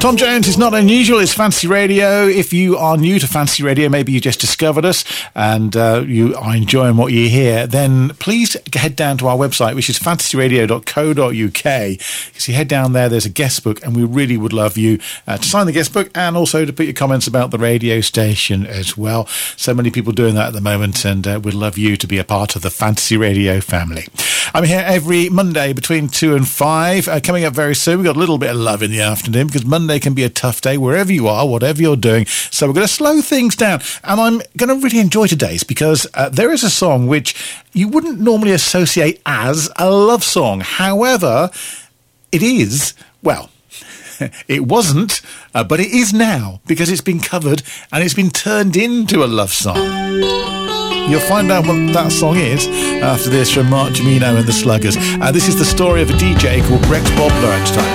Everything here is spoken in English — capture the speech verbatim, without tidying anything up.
Tom Jones is not unusual. It's Fantasy Radio. If you are new to Fantasy Radio, maybe you just discovered us and uh, you are enjoying what you hear, then please head down to our website, which is fantasy radio dot co dot uk. You see, head down there, there's a guest book, and we really would love you uh, to sign the guest book and also to put your comments about the radio station as well. So many people doing that at the moment, and uh, we'd love you to be a part of the Fantasy Radio family. I'm here every Monday between two and five. Uh, coming up very soon, we've got a little bit of love in the afternoon because Monday can be a tough day wherever you are, whatever you're doing. So we're going to slow things down. And I'm going to really enjoy today's because uh, there is a song which you wouldn't normally associate as a love song. However, it is, well, it wasn't, uh, but it is now because it's been covered and it's been turned into a love song. You'll find out what that song is after this from Mark Jimeno and the Sluggers. Uh, this is the story of a D J called Rex Bobler at the time.